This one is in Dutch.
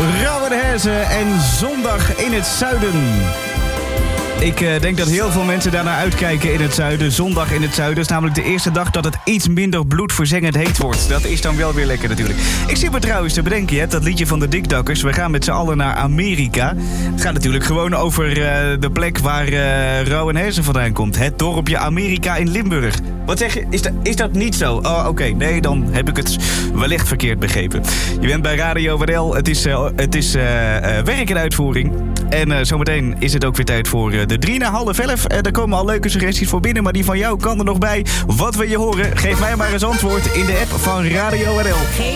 Rauwenhezen en Zondag in het Zuiden. Ik denk dat heel veel mensen daarnaar uitkijken in het zuiden. Zondag in het zuiden is namelijk de eerste dag dat het iets minder bloedverzengend heet wordt. Dat is dan wel weer lekker natuurlijk. Ik zit me trouwens te bedenken, je hebt dat liedje van de Dikdakkers. We gaan met z'n allen naar Amerika. Het gaat natuurlijk gewoon over de plek waar Rauwenhezen vandaan komt. Het dorpje Amerika in Limburg. Wat zeg je? Is dat niet zo? Oh, oké. Nee, dan heb ik het wellicht verkeerd begrepen. Je bent bij Radio WNL. Het is werk in uitvoering. En zometeen is het ook weer tijd voor de 3 na half 11. Daar komen al leuke suggesties voor binnen, maar die van jou kan er nog bij. Wat wil je horen? Geef mij maar eens antwoord in de app van Radio WNL.